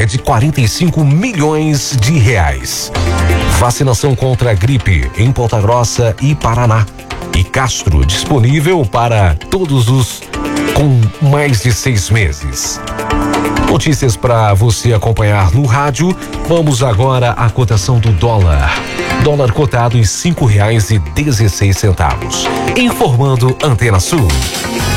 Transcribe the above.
é de 45 milhões de reais. Vacinação contra a gripe em Ponta Grossa e Paraná. E Castro disponível para todos os com mais de 6 meses. Notícias para você acompanhar no rádio. Vamos agora à cotação do dólar. Dólar cotado em R$ 5,16. Informando Antena Sul.